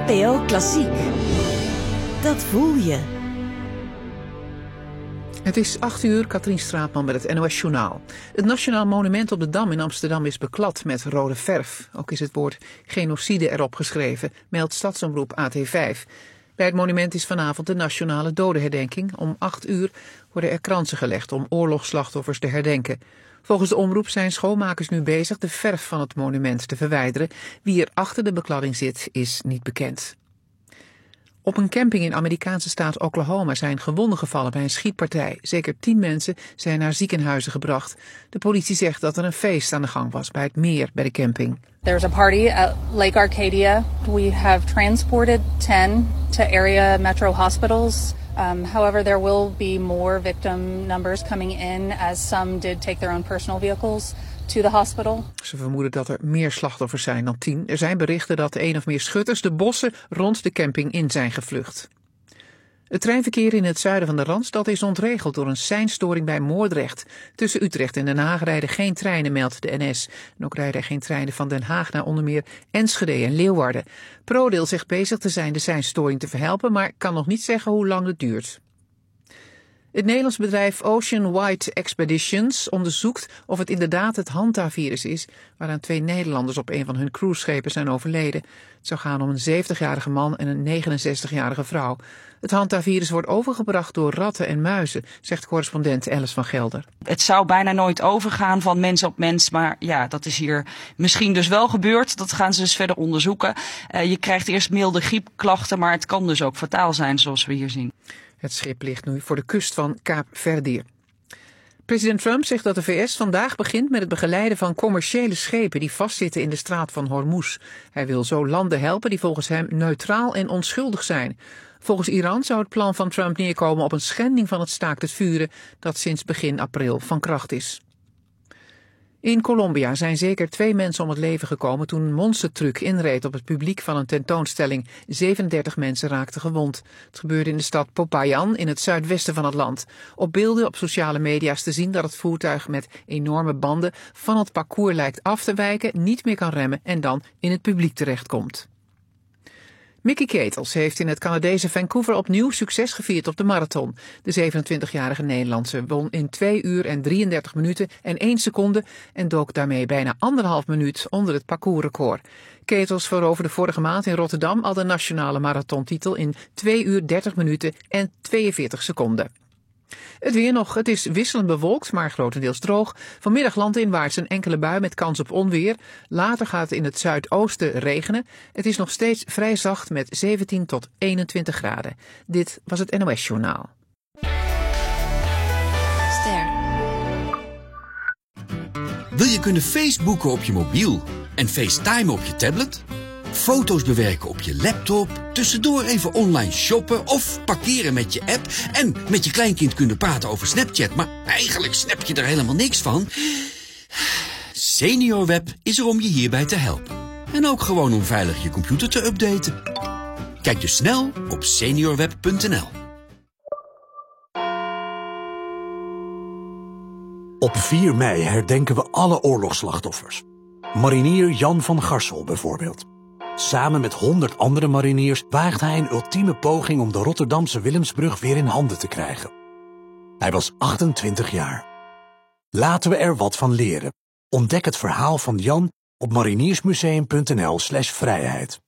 NPO Klassiek. Dat voel je. Het is 8:00, Katrien Straatman met het NOS Journaal. Het Nationaal Monument op de Dam in Amsterdam is beklad met rode verf. Ook is het woord genocide erop geschreven, meldt Stadsomroep AT5. Bij het monument is vanavond de nationale dodenherdenking. Om 8:00 worden er kransen gelegd om oorlogsslachtoffers te herdenken. Volgens de omroep zijn schoonmakers nu bezig de verf van het monument te verwijderen. Wie er achter de bekladding zit, is niet bekend. Op een camping in Amerikaanse staat Oklahoma zijn gewonden gevallen bij een schietpartij. Zeker 10 mensen zijn naar ziekenhuizen gebracht. De politie zegt dat er een feest aan de gang was bij het meer bij de camping. There's a party at Lake Arcadia. We have transported 10 to area metro hospitals. However, there will be more victim numbers coming in as some did take their own personal vehicles to the hospital. Ze vermoeden dat er meer slachtoffers zijn dan 10. Er zijn berichten dat 1 of meer schutters de bossen rond de camping in zijn gevlucht. Het treinverkeer in het zuiden van de Randstad is ontregeld door een seinstoring bij Moordrecht. Tussen Utrecht en Den Haag rijden geen treinen, meldt de NS. En ook rijden er geen treinen van Den Haag naar onder meer Enschede en Leeuwarden. ProRail zegt bezig te zijn de seinstoring te verhelpen, maar kan nog niet zeggen hoe lang het duurt. Het Nederlands bedrijf Ocean White Expeditions onderzoekt of het inderdaad het Hanta-virus is, waaraan 2 Nederlanders op een van hun cruiseschepen zijn overleden. Het zou gaan om een 70-jarige man en een 69-jarige vrouw. Het Hanta-virus wordt overgebracht door ratten en muizen, zegt correspondent Alice van Gelder. Het zou bijna nooit overgaan van mens op mens, maar ja, dat is hier misschien dus wel gebeurd. Dat gaan ze dus verder onderzoeken. Je krijgt eerst milde griepklachten, maar het kan dus ook fataal zijn, zoals we hier zien. Het schip ligt nu voor de kust van Kaapverdië. President Trump zegt dat de VS vandaag begint met het begeleiden van commerciële schepen die vastzitten in de straat van Hormuz. Hij wil zo landen helpen die volgens hem neutraal en onschuldig zijn. Volgens Iran zou het plan van Trump neerkomen op een schending van het staakt het vuren dat sinds begin april van kracht is. In Colombia zijn zeker 2 mensen om het leven gekomen toen een monstertruck inreed op het publiek van een tentoonstelling. 37 mensen raakten gewond. Het gebeurde in de stad Popayan in het zuidwesten van het land. Op beelden op sociale media is te zien dat het voertuig met enorme banden van het parcours lijkt af te wijken, niet meer kan remmen en dan in het publiek terechtkomt. Mickey Ketels heeft in het Canadese Vancouver opnieuw succes gevierd op de marathon. De 27-jarige Nederlandse won in 2 uur en 33 minuten en 1 seconde en dook daarmee bijna 1,5 minuut onder het parcoursrecord. Ketels veroverde vorige maand in Rotterdam al de nationale marathontitel in 2 uur 30 minuten en 42 seconden. Het weer nog. Het is wisselend bewolkt, maar grotendeels droog. Vanmiddag landinwaarts een enkele bui met kans op onweer. Later gaat het in het zuidoosten regenen. Het is nog steeds vrij zacht met 17 tot 21 graden. Dit was het NOS Journaal. Ster. Wil je kunnen Facebooken op je mobiel en FaceTime op je tablet? Foto's bewerken op je laptop, tussendoor even online shoppen of parkeren met je app en met je kleinkind kunnen praten over Snapchat, maar eigenlijk snap je er helemaal niks van? SeniorWeb is er om je hierbij te helpen. En ook gewoon om veilig je computer te updaten. Kijk dus snel op seniorweb.nl. Op 4 mei herdenken we alle oorlogsslachtoffers. Marinier Jan van Garsel bijvoorbeeld. Samen met 100 andere mariniers waagt hij een ultieme poging om de Rotterdamse Willemsbrug weer in handen te krijgen. Hij was 28 jaar. Laten we er wat van leren. Ontdek het verhaal van Jan op mariniersmuseum.nl/vrijheid.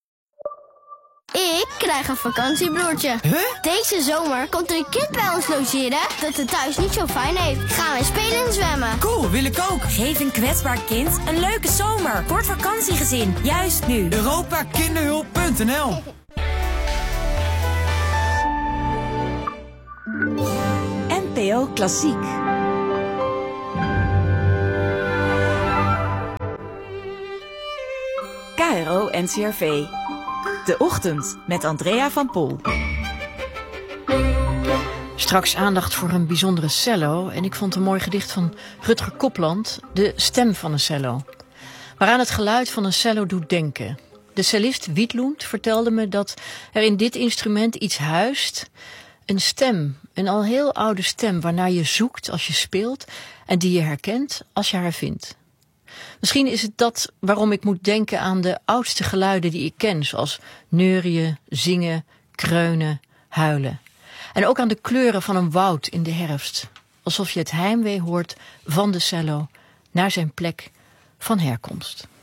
Ik krijg een vakantiebroertje. Deze zomer komt er een kind bij ons logeren dat het thuis niet zo fijn heeft. Gaan wij spelen en zwemmen. Cool, wil ik ook. Geef een kwetsbaar kind een leuke zomer. Voor het vakantiegezin, juist nu. Europakinderhulp.nl. NPO Klassiek. KRO NCRV. De Ochtend met Andrea van Pol. Straks aandacht voor een bijzondere cello. En ik vond een mooi gedicht van Rutger Kopland, De stem van een cello. Waaraan het geluid van een cello doet denken. De cellist Wietlund vertelde me dat er in dit instrument iets huist. Een stem, een al heel oude stem waarnaar je zoekt als je speelt en die je herkent als je haar vindt. Misschien is het dat waarom ik moet denken aan de oudste geluiden die ik ken, zoals neurien, zingen, kreunen, huilen. En ook aan de kleuren van een woud in de herfst, alsof je het heimwee hoort van de cello naar zijn plek van herkomst.